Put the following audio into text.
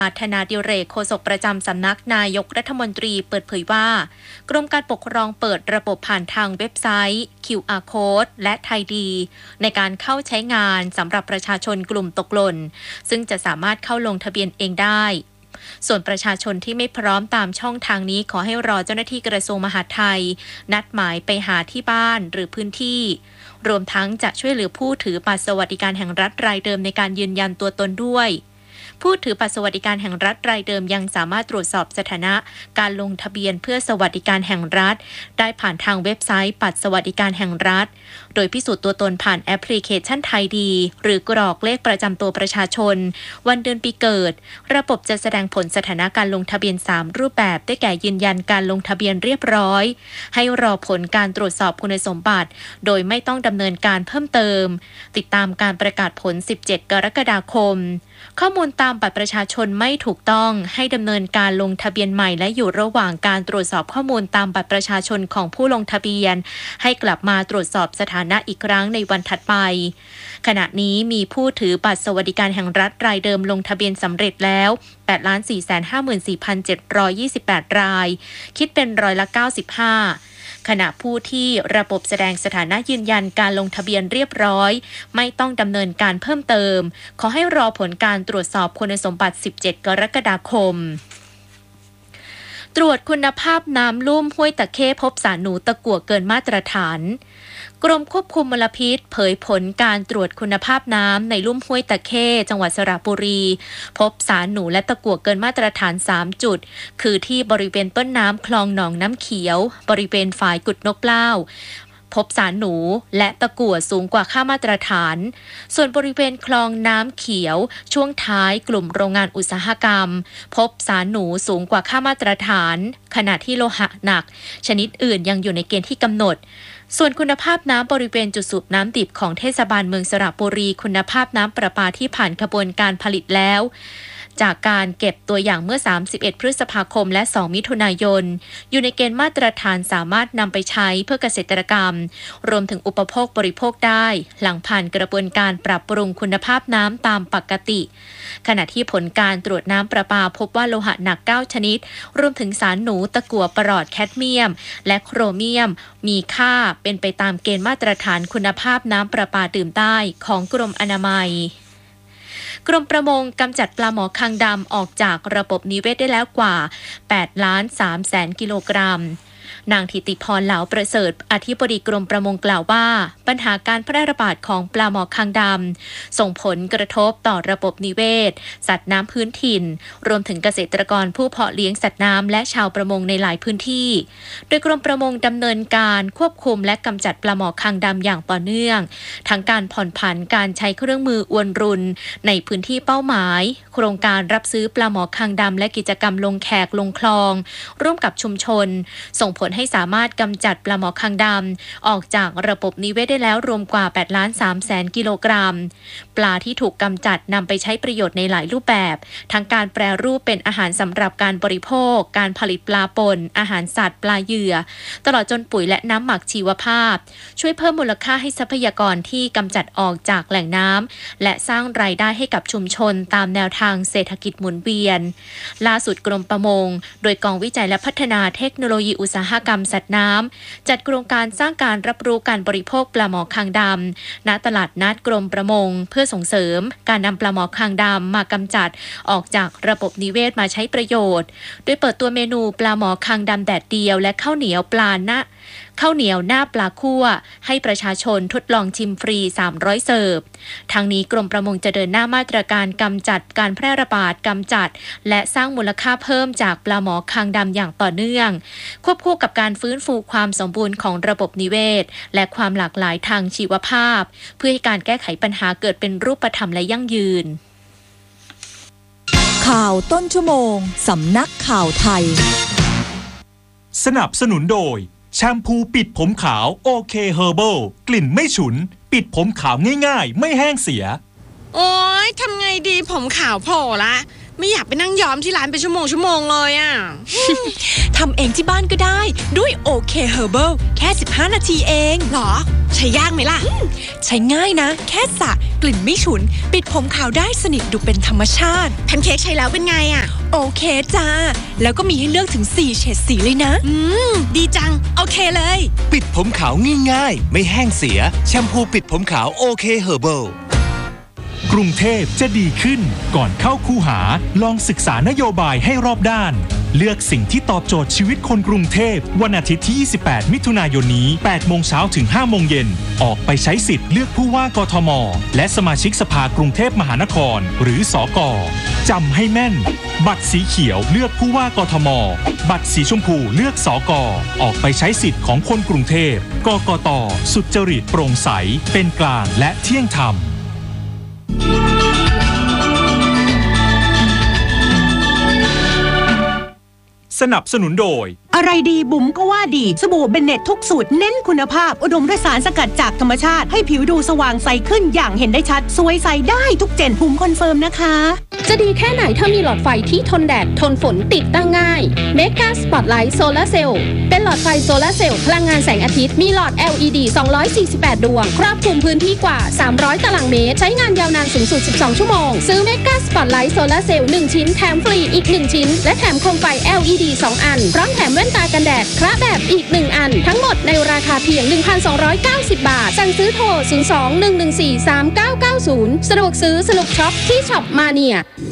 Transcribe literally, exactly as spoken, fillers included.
ธนาดิเรกโฆษกประจำสำนักนายกรัฐมนตรีเปิดเผยว่ากรมการปกครองเปิดระบบผ่านทางเว็บไซต์ คิว อาร์ Code และไทยดีในการเข้าใช้งานสำหรับประชาชนกลุ่มตกหล่นซึ่งจะสามารถเข้าลงทะเบียนเองได้ส่วนประชาชนที่ไม่พร้อมตามช่องทางนี้ขอให้รอเจ้าหน้าที่กระทรวงมหาดไทยนัดหมายไปหาที่บ้านหรือพื้นที่รวมทั้งจะช่วยเหลือผู้ถือบัตรสวัสดิการแห่งรัฐรายเดิมในการยืนยันตัวตนด้วยผู้ถือบัตรสวัสดิการแห่งรัฐรายเดิมยังสามารถตรวจสอบสถานะการลงทะเบียนเพื่อสวัสดิการแห่งรัฐได้ผ่านทางเว็บไซต์บัตรสวัสดิการแห่งรัฐโดยพิสูจน์ตัวตนผ่านแอปพลิเคชันไทยดีหรือกรอกเลขประจำตัวประชาชนวันเดือนปีเกิดระบบจะแสดงผลสถานะการลงทะเบียนสามรูปแบบได้แก่ยืนยันการลงทะเบียนเรียบร้อยให้รอผลการตรวจสอบคุณสมบัติโดยไม่ต้องดำเนินการเพิ่มเติมติดตามการประกาศผลสิบเจ็ดกรกฎาคมข้อมูลตามบัตรประชาชนไม่ถูกต้องให้ดำเนินการลงทะเบียนใหม่และอยู่ระหว่างการตรวจสอบข้อมูลตามบัตรประชาชนของผู้ลงทะเบียนให้กลับมาตรวจสอบสถานะอีกครั้งในวันถัดไปขณะนี้มีผู้ถือบัตรสวัสดิการแห่งรัฐรายเดิมลงทะเบียนสำเร็จแล้ว แปดล้านสี่แสนห้าหมื่นสี่พันเจ็ดร้อยยี่สิบแปด รายคิดเป็นร้อยละเก้าสิบห้าขณะผู้ที่ระบบแสดงสถานะยืนยันการลงทะเบียนเรียบร้อยไม่ต้องดำเนินการเพิ่มเติมขอให้รอผลการตรวจสอบคุณสมบัติสิบเจ็ดกรกฎาคมตรวจคุณภาพน้ำลุ่มห้วยตะเข้พบสารหนูตะกั่วเกินมาตรฐานกรมควบคุมมลพิษเผยผลการตรวจคุณภาพน้ำในลุ่มห้วยตะเข้จังหวัดสระบุรีพบสารหนูและตะกั่วเกินมาตรฐานสามจุดคือที่บริเวณต้นน้ำคลองหนองน้ำเขียวบริเวณฝายกุดนกเปล้าพบสารหนูและตะกั่วสูงกว่าค่ามาตรฐานส่วนบริเวณคลองน้ำเขียวช่วงท้ายกลุ่มโรงงานอุตสาหกรรมพบสารหนูสูงกว่าค่ามาตรฐานขณะที่โลหะหนักชนิดอื่นยังอยู่ในเกณฑ์ที่กำหนดส่วนคุณภาพน้ำบริเวณจุดสูบน้ำดิบของเทศบาลเมืองสระบุรีคุณภาพน้ำประปาที่ผ่านกระบวนการผลิตแล้วจากการเก็บตัวอย่างเมื่อสามสิบเอ็ดพฤษภาคมและสองมิถุนายนอยู่ในเกณฑ์มาตรฐานสามารถนำไปใช้เพื่อเกษตรกรรมรวมถึงอุปโภคบริโภคได้หลังผ่านกระบวนการปรับปรุงคุณภาพน้ำตามปกติขณะที่ผลการตรวจน้ำประปาพบว่าโลหะหนักเก้าชนิดรวมถึงสารหนูตะกั่วปรอดแคดเมียมและโครเมียมมีค่าเป็นไปตามเกณฑ์มาตรฐานคุณภาพน้ำประปาดื่มได้ของกรมอนามัยกรมประมงกำจัดปลาหมอคางดำออกจากระบบนิเวศได้แล้วกว่าแปดล้านสามแสนกิโลกรัมนางธิติพรเหลาประเสริฐอธิบดีกรมประมงกล่าวว่าปัญหาการแพร่ระบาดของปลาหมอคางดำส่งผลกระทบต่อระบบนิเวศสัตว์น้ำพื้นถิ่นรวมถึงเกษตรกรผู้เพาะเลี้ยงสัตว์น้ำและชาวประมงในหลายพื้นที่โดยกรมประมงดำเนินการควบคุมและกำจัดปลาหมอคางดำอย่างต่อเนื่องทั้งการผ่อนผันการใช้เครื่องมืออวนรุนในพื้นที่เป้าหมายโครงการรับซื้อปลาหมอคางดำและกิจกรรมลงแขกลงคลองร่วมกับชุมชนส่งผลให้สามารถกำจัดปลาหมอคางดำออกจากระบบนิเวศได้แล้วรวมกว่าแปดล้านสามแสนกิโลกรัมปลาที่ถูกกำจัดนำไปใช้ประโยชน์ในหลายรูปแบบทั้งการแปรรูปเป็นอาหารสำหรับการบริโภคการผลิตปลาป่นอาหารสัตว์ปลาเหยื่อตลอดจนปุ๋ยและน้ำหมักชีวภาพช่วยเพิ่มมูลค่าให้ทรัพยากรที่กำจัดออกจากแหล่งน้ำและสร้างรายได้ให้กับชุมชนตามแนวทางเศรษฐกิจหมุนเวียนล่าสุดกรมประมงโดยกองวิจัยและพัฒนาเทคโนโลยีอุตสาหกรรมสัตว์น้ำจัดโครงการสร้างการรับรู้การบริโภคปลาหมอคางดำณตลาดนัดกรมประมงเพื่อส่งเสริมการนำปลาหมอคางดำมากำจัดออกจากระบบนิเวศมาใช้ประโยชน์โดยเปิดตัวเมนูปลาหมอคางดำแดดเดียวและข้าวเหนียวปลาหน้าข้าวเหนียวหน้าปลาคั่วให้ประชาชนทดลองชิมฟรีสามร้อยเสิร์ฟทางนี้กรมประมงจะเดินหน้ามาตรการกำจัดการแพร่ระบาดกำจัดและสร้างมูลค่าเพิ่มจากปลาหมอคางดำอย่างต่อเนื่องควบคู่กับการฟื้นฟูความสมบูรณ์ของระบบนิเวศและความหลากหลายทางชีวภาพเพื่อให้การแก้ไขปัญหาเกิดเป็นรูปธรรมและยั่งยืนข่าวต้นชั่วโมงสำนักข่าวไทยสนับสนุนโดยแชมพูปิดผมขาวโอเคเฮอร์เบิลกลิ่นไม่ฉุนปิดผมขาวง่ายๆไม่แห้งเสียโอ๊ยทำไงดีผมขาวโผล่ละไม่อยากไปนั่งย้อมที่ร้านเป็นชั่วโมงชั่วโมงเลยอ่ะทำเองที่บ้านก็ได้ด้วยโอเคเฮอร์เบิลแค่สิบห้านาทีเองหรอใช้ยากไหมล่ะใช้ง่ายนะแค่สระกลิ่นไม่ฉุนปิดผมขาวได้สนิทดูเป็นธรรมชาติแพนเค้กใช้แล้วเป็นไงอ่ะโอเคจ้าแล้วก็มีให้เลือกถึงสี่เฉดสีเลยนะอืมดีจังโอเคเลยปิดผมขาวง่ายๆไม่แห้งเสียแชมพูปิดผมขาวโอเคเฮอร์เบิลกรุงเทพจะดีขึ้นก่อนเข้าคูหาลองศึกษานโยบายให้รอบด้านเลือกสิ่งที่ตอบโจทย์ชีวิตคนกรุงเทพวันอาทิตย์ที่ยี่สิบแปดมิถุนายนนี้แปดโมงเช้าถึงห้าโมงเย็นออกไปใช้สิทธิ์เลือกผู้ว่ากทมและสมาชิกสภากรุงเทพมหานครหรือสก.จำให้แม่นบัตรสีเขียวเลือกผู้ว่ากทมบัตรสีชมพูเลือกสก.ออกไปใช้สิทธิ์ของคนกรุงเทพกกต.สุจริตโปร่งใสเป็นกลางและเที่ยงธรรมสนับสนุนโดยอะไรดีบุ๋มก็ว่าดีสบู่เบนเน็ตทุกสูตรเน้นคุณภาพอุดมด้วยสารสกัดจากธรรมชาติให้ผิวดูสว่างใสขึ้นอย่างเห็นได้ชัดสวยใสได้ทุกเจนบุ๋มคอนเฟิร์มนะคะจะดีแค่ไหนถ้ามีหลอดไฟที่ทนแดดทนฝนติดตั้งง่าย Mega Spotlight Solar Cell เป็นหลอดไฟโซลาร์เซลล์พลังงานแสงอาทิตย์มีหลอด แอล อี ดี สองร้อยสี่สิบแปดดวงครอบคลุมพื้นที่กว่าสามร้อยตารางเมตรใช้งานยาวนานสูงสุดสิบสองชั่วโมงซื้อ Mega Spotlight Solar Cell หนึ่งชิ้นแถมฟรีอีกหนึ่งชิ้นและแถมโคมไฟ แอล อี ดี สองอันพร้อมแถมแว่นตากันแดดคระแบบอีกหนึ่งอันทั้งหมดในราคาเพียง หนึ่งพันสองร้อยเก้าสิบ บาทสั่งซื้อโทรศูนย์ สอง หนึ่ง หนึ่ง สี่ สาม เก้า เก้า ศูนย์สะดวกซื้อสนุกช็อปที่ช็อปมาเนีย